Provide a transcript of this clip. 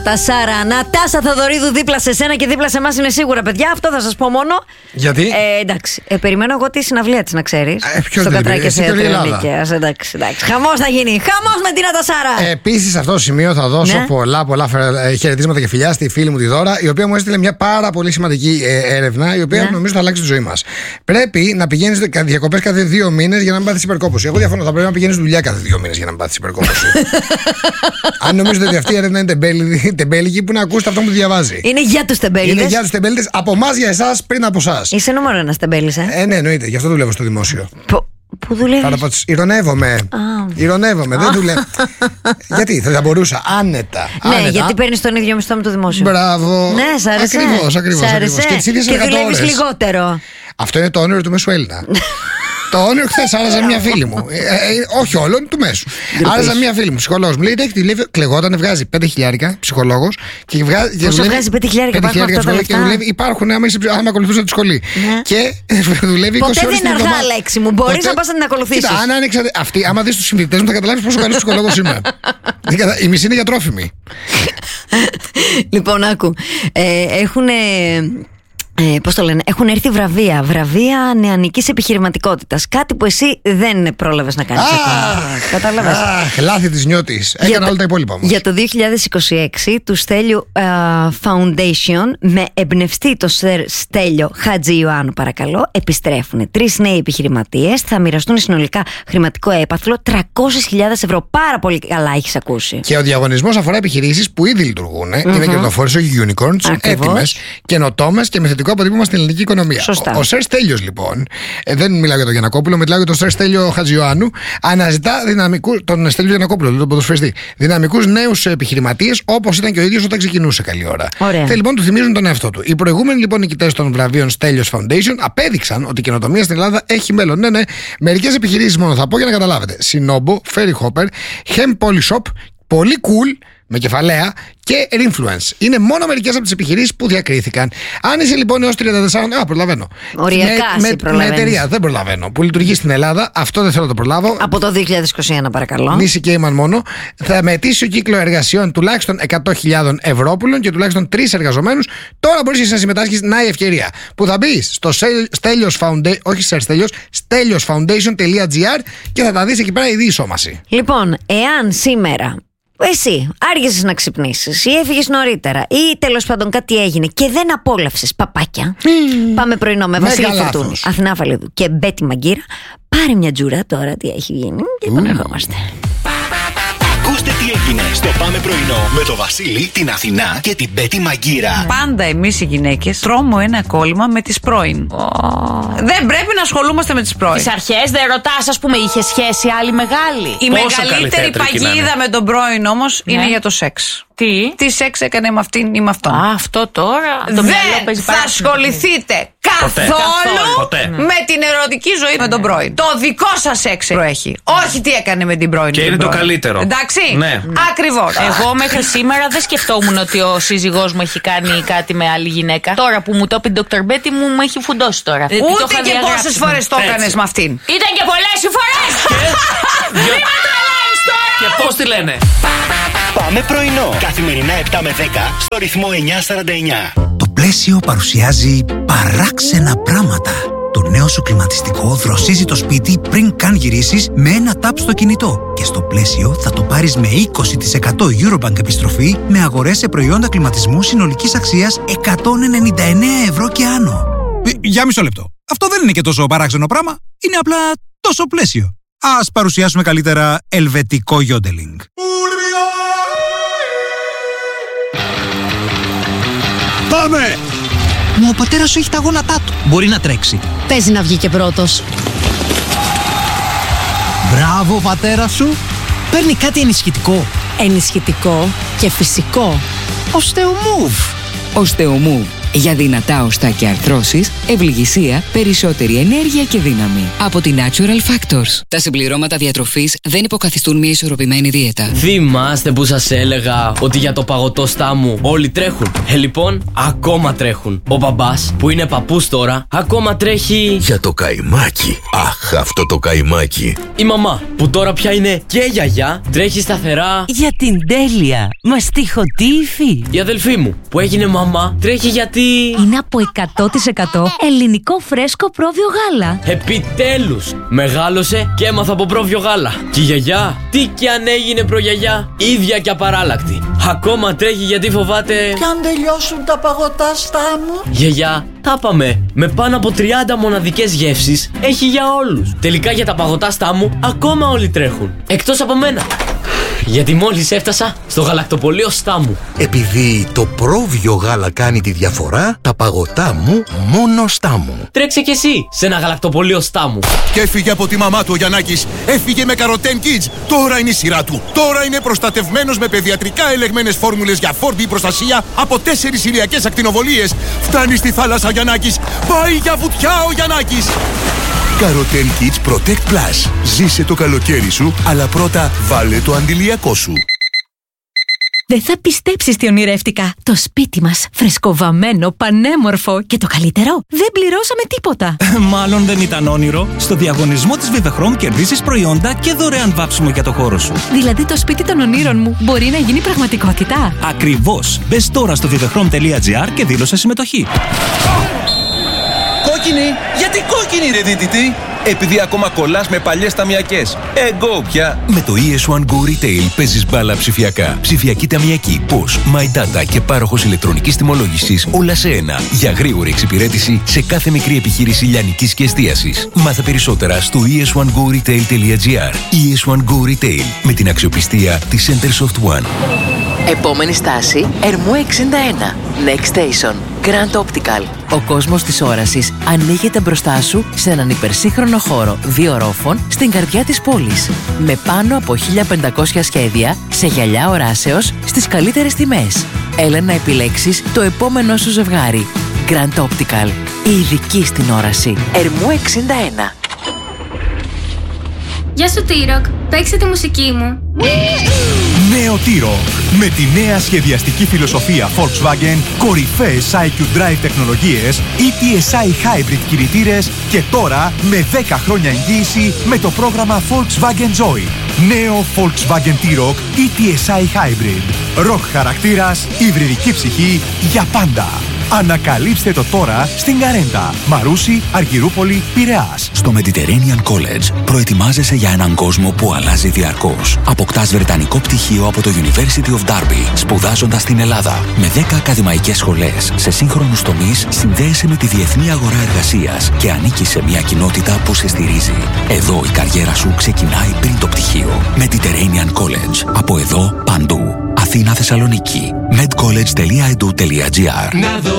Τασάρα, Νατάσα Θοδωρίδου δίπλα σε σένα και δίπλα σε εμάς είναι σίγουρα, παιδιά. Αυτό θα σας πω μόνο. Γιατί? Εντάξει. Περιμένω εγώ τη συναυλία της, να ξέρεις. Ποιος στο δεν Κατράκη Ελλάδα. Εντάξει. Χαμός θα γίνει. Χαμός με την Νατασάρα. Επίσης, σε αυτό το σημείο θα δώσω πολλά χαιρετίσματα και φιλιά στη φίλη μου τη Δώρα, η οποία μου έστειλε μια πάρα πολύ σημαντική έρευνα, η οποία νομίζω θα αλλάξει τη ζωή μας. Πρέπει να πηγαίνεις διακοπές κάθε 2 μήνες για να μην πάθεις υπερκόπωση. Εγώ διαφωνώ, θα πρέπει να πηγαίνεις δουλειά κάθε 2 μήνες για να μην πάθεις υπερκόπωση. Αν νομίζετε ότι αυτή η έρευνα είναι τεμπέλικη, που να ακούσετε αυτό που διαβάζει. Είναι για τους τεμπέλιδες. Είναι για τους τεμπέλιδες, από εμάς για εσάς, πριν από εσάς. Είσαι νούμερο ένας τεμπέλης, Ναι, εννοείται, γι' αυτό δουλεύω στο δημόσιο. Πού δουλεύεις? Ηρωνεύομαι. Δεν δουλεύω. Γιατί, θα μπορούσα άνετα. Ναι, γιατί παίρνεις τον ίδιο μισθό με το δημόσιο. Μπράβο. Ναι, σ' άρεσε. Ακριβώς. Και δουλεύεις λιγότερο. Αυτό είναι το όνειρο του μέσου Έλληνα. Το όνειρο χθες άραζα μια φίλη μου. Όχι όλων, του μέσου. Άραζα μια φίλη μου, ψυχολόγος. Μου λέει: κλεγόταν, βγάζει 5.000 ψυχολόγος. Πόσο βγάζει 5.000 και δουλεύει. Υπάρχουν, άμα ακολουθούσα τη σχολή. Και δουλεύει 20 ώρες την εβδομάδα. Ποτέ δεν είναι αργά, λέξη μου. Μπορείς να πας να την ακολουθήσεις. Κοίτα, αν άνοιξα αυτή, άμα δεις τους συνδυτές μου, θα καταλάβεις πόσο καλός ψυχολόγος είμαι. Η μισή είναι γιατρόφημη. Λοιπόν, άκου. Πώς το λένε, έχουν έρθει βραβεία νεανικής επιχειρηματικότητας. Κάτι που εσύ δεν πρόλαβες να κάνεις ακόμα. Κατάλαβες? Λάθη της νιώτης. Έκανα όλα τα υπόλοιπα όμως. Για το 2026 του Στέλιου Foundation, με εμπνευστή το Στέλιο Χατζιωάννου, παρακαλώ, επιστρέφουν 3 νέοι επιχειρηματίες. Θα μοιραστούν συνολικά χρηματικό έπαθλο 300.000 ευρώ. Πάρα πολύ καλά έχεις ακούσει. Και ο διαγωνισμός αφορά επιχειρήσεις που ήδη λειτουργούν. Είναι κερδοφόρες, όχι unicorns, έτοιμες, καινοτόμες και με θετικό αποτύπωμα στην ελληνική οικονομία. Σωστά. Ο Σερ Στέλιος, λοιπόν, δεν μιλάω για τον Γιαννακόπουλο, μιλάω για τον Σερ Στέλιο Χατζιωάννου, αναζητά τον Στέλιο Γιαννακόπουλο, τον ποδοσφαιριστή, δυναμικούς νέους επιχειρηματίες, όπως ήταν και ο ίδιος όταν ξεκινούσε καλή ώρα. Θέλει λοιπόν του θυμίζουν τον εαυτό του. Οι προηγούμενοι λοιπόν νικητές των βραβείων Στέλιος Foundation απέδειξαν ότι η καινοτομία στην Ελλάδα έχει μέλλον. Ναι, μερικές επιχειρήσεις μόνο θα πω για να καταλάβετε. Σινόμπο, Ferry Hopper, Hem Polyshop, πολύ cool, με κεφαλαία, και Influence. Είναι μόνο μερικές από τις επιχειρήσεις που διακρίθηκαν. Αν είσαι λοιπόν έως 34, προλαβαίνω. Οριακά με εταιρεία δεν προλαβαίνω. Που λειτουργεί στην Ελλάδα, αυτό δεν θέλω να το προλάβω. Από το 2021, παρακαλώ. Νήσι Κέιμαν μόνο. Θα με ετήσιο κύκλο εργασιών τουλάχιστον 100.000 Ευρώπουλων και τουλάχιστον 3 εργαζομένους. Τώρα μπορείς να συμμετάσχεις, να η ευκαιρία. Που θα μπεις στο Stelios Foundation, όχι σε Stelios, steliosfoundation.gr και θα τα δεις εκεί πέρα η διεισόμαση. Λοιπόν, εάν σήμερα εσύ άργησες να ξυπνήσεις ή έφυγες νωρίτερα ή τέλος πάντων κάτι έγινε και δεν απόλαυσες παπάκια, πάμε πρωινό με Βασίλη Φορτούνη, Αθηνά Φαλίδου και Μπέτη Μαγκύρα. Πάρε μια τζούρα τώρα, τι έχει γίνει, και επανερχόμαστε. Ακούστε τι έγινε στο Πάμε Πρωινό με το Βασίλη, την Αθηνά και την Μπέτη Μαγκύρα. Πάντα εμείς οι γυναίκες τρώμε ένα κόλλημα με τις πρώην. Δεν πρέπει να ασχολούμαστε με τις πρώην. Τις αρχές δεν ρωτάς, ας πούμε, είχε σχέση άλλη μεγάλη? Η μεγαλύτερη παγίδα με τον πρώην όμως είναι για το σεξ. Τι σεξ έκανε με αυτήν ή με αυτόν. Αυτό τώρα. Δεν θα ασχοληθείτε καθόλου με την ερωτική ζωή με τον πρώην. Το δικό σας σεξ προέχει. Όχι τι έκανε με την πρώην. Και είναι το καλύτερο. Εντάξει. Ναι. Ακριβώς. Εγώ μέχρι σήμερα δεν σκεφτόμουν ότι ο σύζυγός μου έχει κάνει κάτι με άλλη γυναίκα. Τώρα που μου το είπε η Dr. Betty μου έχει φουντώσει τώρα. Ούτε και πόσες φορές το έκανες με αυτήν. Ήταν και πολλές οι φορές. Και πώς τη λένε? Πάμε Πρωινό. Καθημερινά 7 με 10 στο ρυθμό 949. Το Πλαίσιο παρουσιάζει παράξενα πράγματα. Το νέο σου κλιματιστικό δροσίζει το σπίτι πριν καν γυρίσεις με ένα τάπ στο κινητό. Και στο Πλαίσιο θα το πάρεις με 20% Eurobank επιστροφή με αγορές σε προϊόντα κλιματισμού συνολικής αξίας 199 ευρώ και άνω. Για μισό λεπτό. Αυτό δεν είναι και τόσο παράξενο πράγμα. Είναι απλά τόσο Πλαίσιο. Ας παρουσιάσουμε καλύτερα ελβετικό γιόντελινγκ. Πάμε! Μα ο πατέρας σου έχει τα γόνατά του. Μπορεί να τρέξει. Παίζει να βγει και πρώτος. Μπράβο, πατέρα σου. Παίρνει κάτι ενισχυτικό. Ενισχυτικό και φυσικό. Οστεομούβ. Οστεομούβ. Για δυνατά οστά και αρθρώσεις, ευληγησία, περισσότερη ενέργεια και δύναμη. Από τη Natural Factors. Τα συμπληρώματα διατροφής δεν υποκαθιστούν μια ισορροπημένη δίαιτα. Θυμάστε που σας έλεγα ότι για το παγωτό στάμου όλοι τρέχουν? Λοιπόν, ακόμα τρέχουν. Ο μπαμπάς, που είναι παππούς τώρα, ακόμα τρέχει για το καϊμάκι. Αχ, αυτό το καϊμάκι. Η μαμά, που τώρα πια είναι και γιαγιά, τρέχει σταθερά για την τέλεια μαστιχωτή υφή. Η αδελφή μου, που έγινε μαμά, τρέχει γιατί είναι από 100% ελληνικό φρέσκο πρόβιο γάλα. Επιτέλους, μεγάλωσε και έμαθα από πρόβιο γάλα. Και η γιαγιά, τι κι αν έγινε προγιαγιά, ίδια και απαράλλακτη. Ακόμα τρέχει γιατί φοβάται κι αν τελειώσουν τα παγωτά στάμου. Γιαγιά, τα πάμε. Με πάνω από 30 μοναδικές γεύσεις έχει για όλους. Τελικά για τα παγωτά στάμου ακόμα όλοι τρέχουν. Εκτός από μένα. Γιατί μόλις έφτασα στο γαλακτοπωλείο Στάμου. Επειδή το πρόβιο γάλα κάνει τη διαφορά, τα παγωτά μου μόνο Στάμου. Τρέξε κι εσύ σε ένα γαλακτοπωλείο Στάμου. Και έφυγε από τη μαμά του ο Γιαννάκης. Έφυγε με Καροτέν Kids. Τώρα είναι η σειρά του. Τώρα είναι προστατευμένος με παιδιατρικά ελεγμένες φόρμουλες για φόρμπι προστασία από 4 ηλιακές ακτινοβολίες. Φτάνει στη θάλασσα ο Γιαννάκης. Πάει για βουτιά ο Γιαννάκης. Καροτέν Kids Protect Plus. Ζήσε το καλοκαίρι σου, αλλά πρώτα βάλε το αντιλιακό σου. Δεν θα πιστέψεις τι ονειρεύτηκα. Το σπίτι μας, φρεσκοβαμμένο, πανέμορφο και το καλύτερο, δεν πληρώσαμε τίποτα. Μάλλον δεν ήταν όνειρο. Στο διαγωνισμό της Vivechrom κερδίσεις προϊόντα και δωρεάν βάψιμο για το χώρο σου. Δηλαδή το σπίτι των ονείρων μου μπορεί να γίνει πραγματικότητα. Ακριβώς. Μπες τώρα στο vivechrom.gr και δήλωσε συμμετοχή. Κόκκινη! Γιατί κόκκινη ρε δίτητη! Επειδή ακόμα κολλάς με παλιές ταμιακές. Εγώ πια! Με το ES1 Go Retail παίζεις μπάλα ψηφιακά. Ψηφιακή ταμιακή, POS, My Data και πάροχος ηλεκτρονικής τιμολόγησης όλα σε ένα. Για γρήγορη εξυπηρέτηση σε κάθε μικρή επιχείρηση λιανικής και εστίασης. Μάθε περισσότερα στο es1goretail.gr. ES1 Go Retail με την αξιοπιστία της Centersoft One. Επόμενη στάση, Ερμού 61. Next Station, Grand Optical. Ο κόσμος της όρασης ανοίγεται μπροστά σου σε έναν υπερσύγχρονο χώρο 2 ορόφων στην καρδιά της πόλης. Με πάνω από 1500 σχέδια σε γυαλιά οράσεως στις καλύτερες τιμές. Έλα να επιλέξεις το επόμενό σου ζευγάρι. Grand Optical. Η ειδική στην όραση. Ερμού 61. Γεια σου T-Rock, παίξε τη μουσική μου. Νέο T-Rock. Με τη νέα σχεδιαστική φιλοσοφία Volkswagen, κορυφαίες IQ Drive τεχνολογίες, ETSI Hybrid κινητήρες και τώρα με 10 χρόνια εγγύηση με το πρόγραμμα Volkswagen Joy. Νέο Volkswagen T-Rock ETSI Hybrid. Rock χαρακτήρας, υβριδική ψυχή για πάντα. Ανακαλύψτε το τώρα στην Καρέντα, Μαρούσι, Αργυρούπολη, Πειραιάς. Στο Mediterranean College προετοιμάζεσαι για έναν κόσμο που αλλάζει διαρκώς. Αποκτάς βρετανικό πτυχίο από το University of Derby, σπουδάζοντας στην Ελλάδα. Με 10 ακαδημαϊκές σχολές σε σύγχρονους τομείς, συνδέεσαι με τη διεθνή αγορά εργασίας και ανήκεις σε μια κοινότητα που σε στηρίζει. Εδώ η καριέρα σου ξεκινάει πριν το πτυχίο. Mediterranean College. Από εδώ παντού. Αθήνα, Θεσσαλονίκη. medcollege.edu.gr.